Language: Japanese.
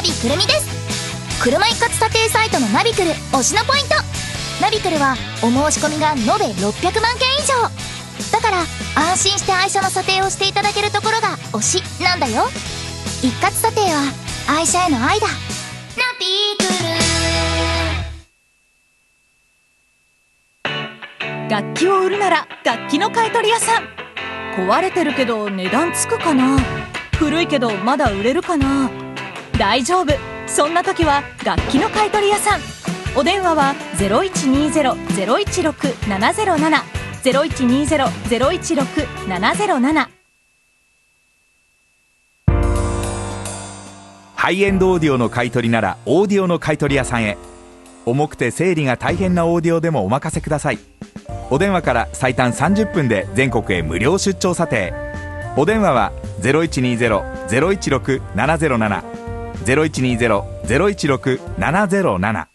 ビくるみです。車一括査定サイトのナビクル推しのポイント。ナビクルはお申し込みが延べ600万件以上だから、安心して愛車の査定をしていただけるところが推しなんだよ。一括査定は愛車への愛だ。ナビクル。楽器を売るなら楽器の買取屋さん。壊れてるけど値段つくかな、古いけどまだ売れるかな。大丈夫、そんな時は楽器の買取屋さん。お電話は 0120-016-707 0120-016-707。 ハイエンドオーディオの買い取りならオーディオの買い取り屋さんへ。重くて整理が大変なオーディオでもお任せください。お電話から最短30分で全国へ無料出張査定。お電話は 0120-016-707 0120-016-707。